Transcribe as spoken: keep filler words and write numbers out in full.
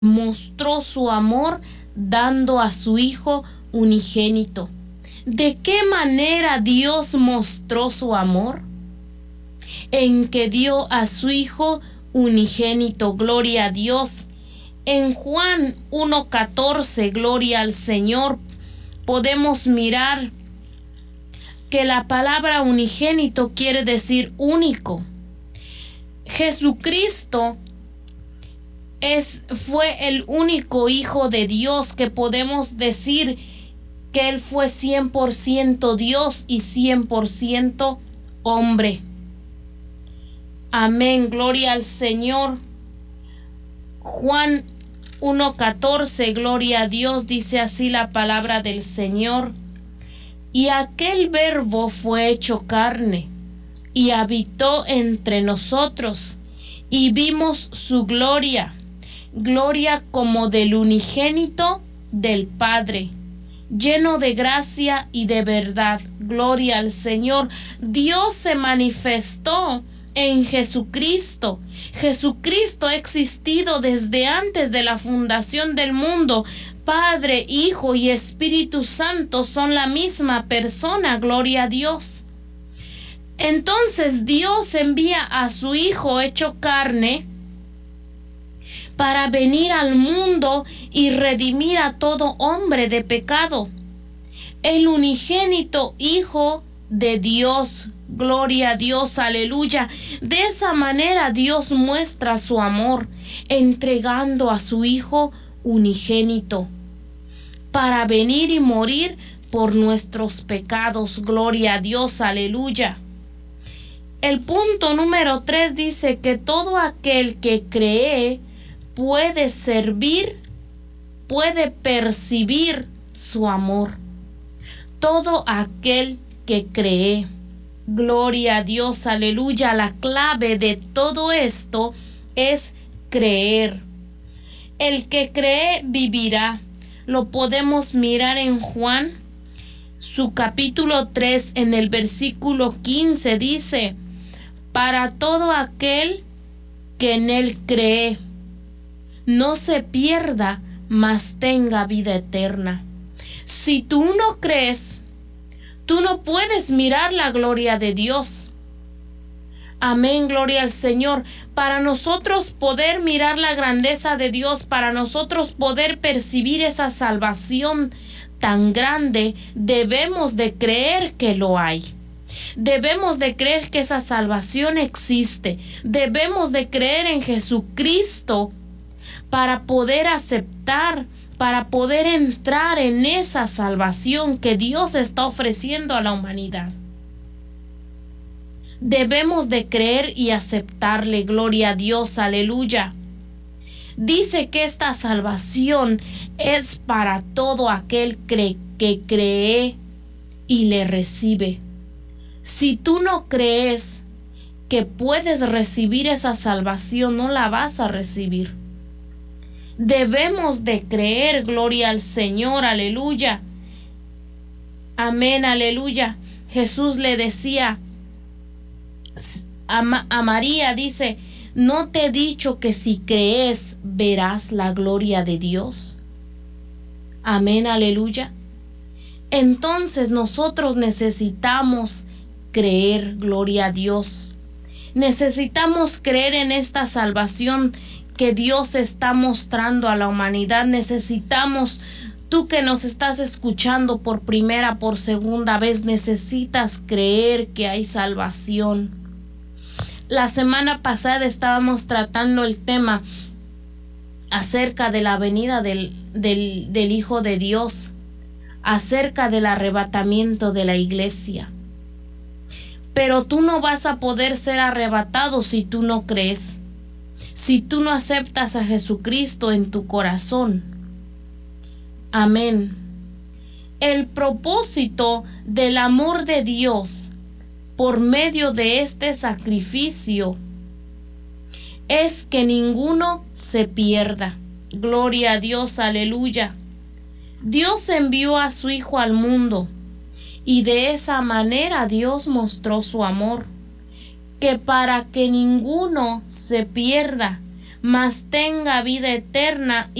mostró su amor dando a su Hijo unigénito. ¿De qué manera Dios mostró su amor? En que dio a su Hijo unigénito, gloria a Dios. En Juan uno catorce, gloria al Señor, podemos mirar que la palabra unigénito quiere decir único. Jesucristo es, fue el único Hijo de Dios que podemos decir que Él fue cien por ciento Dios y cien por ciento hombre. Amén, gloria al Señor. Juan uno catorce, gloria a Dios, dice así la palabra del Señor. Y aquel Verbo fue hecho carne y habitó entre nosotros, y vimos su gloria, gloria como del unigénito del Padre, lleno de gracia y de verdad. Gloria al Señor. Dios se manifestó en Jesucristo. Jesucristo ha existido desde antes de la fundación del mundo. Padre, Hijo y Espíritu Santo son la misma persona. Gloria a Dios. Entonces Dios envía a su Hijo hecho carne para venir al mundo y redimir a todo hombre de pecado. El unigénito Hijo de Dios. Gloria a Dios, aleluya. De esa manera Dios muestra su amor, entregando a su Hijo unigénito para venir y morir por nuestros pecados. Gloria a Dios, aleluya. El punto número tres dice que todo aquel que cree puede servir, puede percibir su amor. Todo aquel que cree. Gloria a Dios, aleluya. La clave de todo esto es creer. El que cree vivirá. Lo podemos mirar en Juan, su capítulo tres, en el versículo quince, dice: para todo aquel que en él cree, no se pierda, mas tenga vida eterna. Si tú no crees, tú no puedes mirar la gloria de Dios. Amén, gloria al Señor. Para nosotros poder mirar la grandeza de Dios, para nosotros poder percibir esa salvación tan grande, debemos de creer que lo hay. Debemos de creer que esa salvación existe. Debemos de creer en Jesucristo para poder aceptar, para poder entrar en esa salvación que Dios está ofreciendo a la humanidad. Debemos de creer y aceptarle. Gloria a Dios, aleluya. Dice que esta salvación es para todo aquel que, que cree y le recibe. Si tú no crees que puedes recibir esa salvación, no la vas a recibir. Debemos de creer. Gloria al Señor, aleluya. Amén, aleluya. Jesús le decía a, a María, dice: ¿no te he dicho que si crees verás la gloria de Dios? Amén, aleluya. Entonces nosotros necesitamos creer, gloria a Dios. Necesitamos creer en esta salvación que Dios está mostrando a la humanidad. Necesitamos, tú que nos estás escuchando por primera, por segunda vez, necesitas creer que hay salvación. La semana pasada estábamos tratando el tema acerca de la venida del, del, del Hijo de Dios, acerca del arrebatamiento de la iglesia. Pero tú no vas a poder ser arrebatado si tú no crees, si tú no aceptas a Jesucristo en tu corazón. Amén. El propósito del amor de Dios por medio de este sacrificio es que ninguno se pierda. Gloria a Dios, aleluya. Dios envió a su Hijo al mundo y de esa manera Dios mostró su amor, que para que ninguno se pierda, mas tenga vida eterna